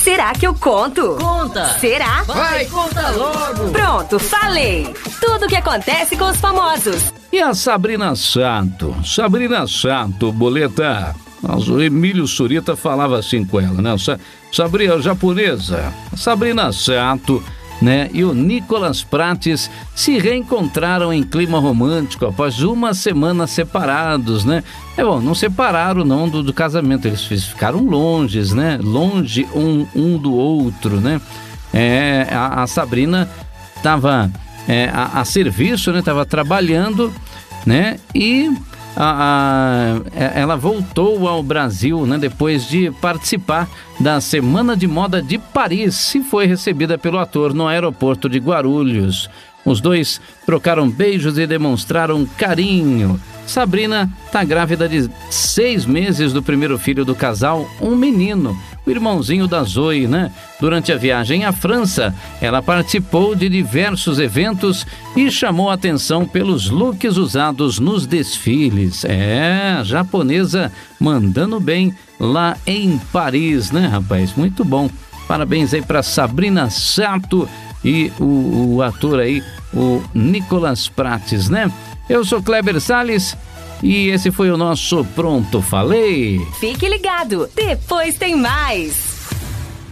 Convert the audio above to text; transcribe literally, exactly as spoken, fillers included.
Será que eu conto? Conta! Será? Vai, conta logo! Pronto, falei! Tudo o que acontece com os famosos. E a Sabrina Sato? Sabrina Sato, Boleta. O Emílio Surita falava assim com ela, né? Sa- Sabrina, japonesa. Sabrina Sato, né? E o Nicolas Prates se reencontraram em clima romântico após uma semana separados, né? É bom, não separaram não do, do casamento, eles ficaram longes, né? Longe um, um do outro, né? É, a, a Sabrina estava é, a, a serviço, né? Tava trabalhando, né? E a, a, ela voltou ao Brasil, né? Depois de participar da Semana de Moda de Paris e foi recebida pelo ator no aeroporto de Guarulhos. Os dois trocaram beijos e demonstraram carinho. Sabrina está grávida de seis meses do primeiro filho do casal, um menino, o irmãozinho da Zoe, né? Durante a viagem à França, ela participou de diversos eventos e chamou a atenção pelos looks usados nos desfiles. É, a japonesa mandando bem lá em Paris, né, rapaz? Muito bom. Parabéns aí para Sabrina Sato e o, o ator aí, o Nicolas Prates, né? Eu sou Kleber Salles e esse foi o nosso Pronto Falei. Fique ligado, depois tem mais.